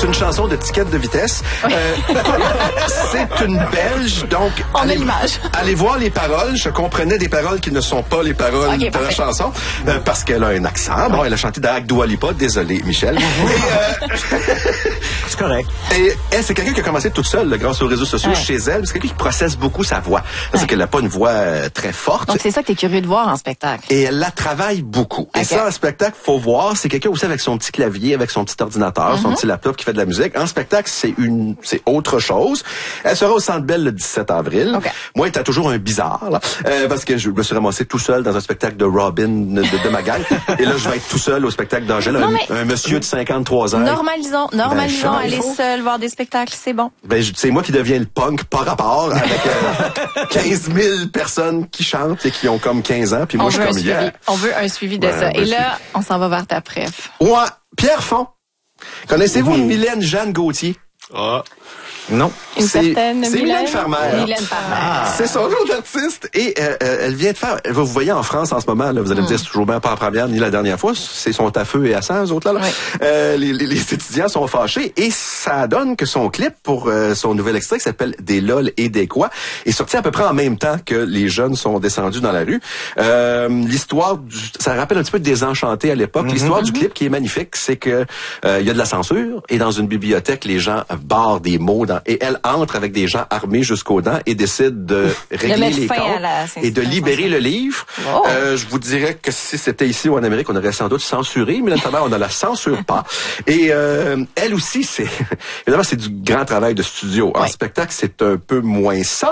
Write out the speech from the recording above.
C'est une chanson de ticket de vitesse. C'est une Belge, donc on a l'image. Allez voir les paroles. Je comprenais des paroles qui ne sont pas les paroles de la chanson parce qu'elle a un accent. Bon, elle a chanté avec Dua Lipa. Désolé, Michel. C'est correct. Et elle, c'est quelqu'un qui a commencé toute seule grâce aux réseaux sociaux chez elle. C'est quelqu'un qui processe beaucoup sa voix. Parce qu'elle n'a pas une voix très forte. Donc, c'est ça que tu es curieux de voir en spectacle. Et elle la travaille beaucoup. Et ça, en spectacle, faut voir. C'est quelqu'un aussi avec son petit clavier, avec son petit ordinateur, son petit laptop qui fait de la musique. En spectacle, c'est autre chose. Elle sera au Centre Bell le 17 avril. Moi, elle était toujours un bizarre, là, parce que je me suis ramassé tout seul dans un spectacle de Robin de ma gang. Et là, je vais être tout seul au spectacle d'Angèle, un monsieur de 53 ans. Normalisons, aller seul voir des spectacles, c'est bon. C'est moi qui deviens le punk par rapport avec 15 000 personnes qui chantent et qui ont comme 15 ans. Puis moi, je suis comme hier. On veut un suivi de ça. Et là, on s'en va vers ta préf. Ouais, Pierre Font. Connaissez-vous Mylène Jeanne Gauthier? Non. C'est Mylène Farmer. C'est son nom d'artiste. Et elle vient de faire... Vous voyez en France en ce moment, là, vous allez me dire, c'est toujours bien pas en première ni la dernière fois. C'est sont à feu et à sang, eux autres là. Les étudiants sont fâchés. Et ça donne que son clip pour son nouvel extrait qui s'appelle Des lol et des quoi est sorti à peu près en même temps que les jeunes sont descendus dans la rue. L'histoire ça rappelle un petit peu Désenchanté à l'époque. L'histoire du clip qui est magnifique, c'est que il y a de la censure et dans une bibliothèque, les gens barrent des mots et elle entre avec des gens armés jusqu'aux dents et décide de régler les comptes et de libérer le livre. Je vous dirais que si c'était ici ou en Amérique, on aurait sans doute censuré, mais notamment on ne la censure pas. Et elle aussi, évidemment, c'est du grand travail de studio. En spectacle, c'est un peu moins ça.